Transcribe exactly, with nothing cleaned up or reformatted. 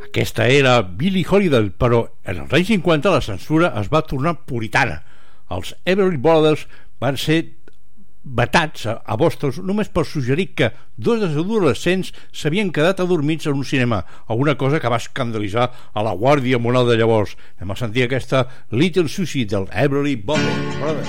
Aquesta era Billie Holiday, però en els anys cinquanta la censura es va tornar puritana. Els Everly Brothers van ser vetats a, a Boston només per suggerir que dos adolescents s'havien quedat adormits en un cinema, alguna cosa que va escandalitzar a la guàrdia moral de llavors. Anem a sentir aquesta Little Susie del Everly Brothers.